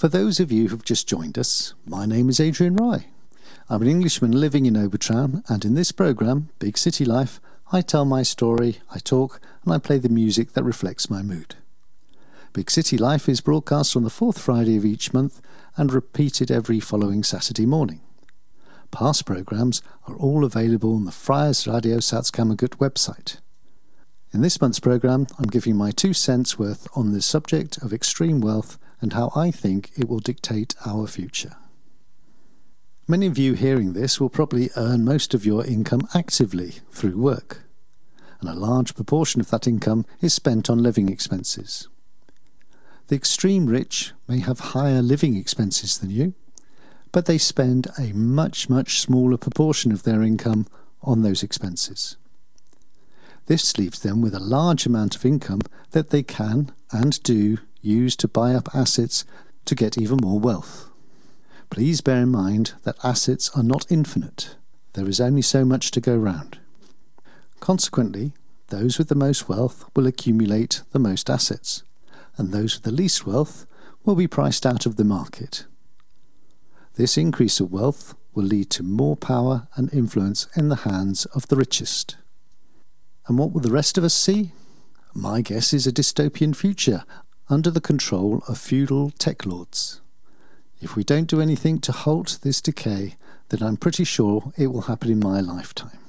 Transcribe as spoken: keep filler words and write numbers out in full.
For those of you who've just joined us, my name is Adrian Roy. I'm an Englishman living in Obertraum, and in this programme, Big City Life, I tell my story, I talk, and I play the music that reflects my mood. Big City Life is broadcast on the fourth Friday of each month and repeated every following Saturday morning. Past programmes are all available on the Friars Radio Salzkammergut website. In this month's programme, I'm giving my two cents worth on the subject of extreme wealth and how I think it will dictate our future. Many of you hearing this will probably earn most of your income actively through work, and a large proportion of that income is spent on living expenses. The extreme rich may have higher living expenses than you, but they spend a much, much smaller proportion of their income on those expenses. This leaves them with a large amount of income that they can and do use to buy up assets to get even more wealth. Please bear in mind that assets are not infinite. There is only so much to go round. Consequently, those with the most wealth will accumulate the most assets, and those with the least wealth will be priced out of the market. This increase of wealth will lead to more power and influence in the hands of the richest. And what will the rest of us see? My guess is a dystopian future under the control of feudal tech lords. If we don't do anything to halt this decay, then I'm pretty sure it will happen in my lifetime.